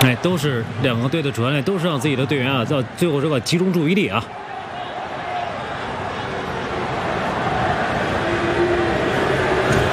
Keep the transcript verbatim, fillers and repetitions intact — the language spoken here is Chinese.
哎，都是两个队的主教练都是让自己的队员啊，到最后这个集中注意力啊。